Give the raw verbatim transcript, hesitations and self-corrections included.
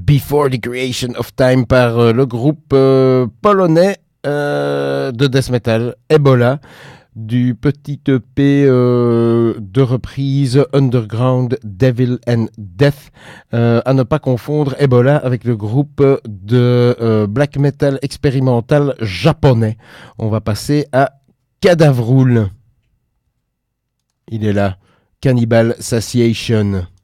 Before the Creation of Time par euh, le groupe euh, polonais euh, de death metal Ebola, du petit E P euh, de reprise Underground Devil and Death, euh, à ne pas confondre Ebola avec le groupe de euh, black metal expérimental japonais. On va passer à Cadavrul. Il est là, Cannibal Satiation.